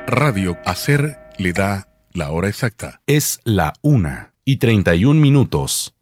Radio Hacer le da la hora exacta. Es la 1:31.